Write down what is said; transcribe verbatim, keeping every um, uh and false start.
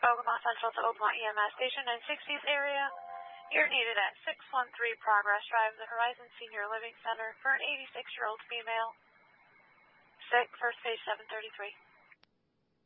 Ogama Central to Ogama E M S Station nine sixties area. You're needed at six one three Progress Drive, the Horizon Senior Living Center for an eighty-six-year-old female. Sick, first page seven thirty-three.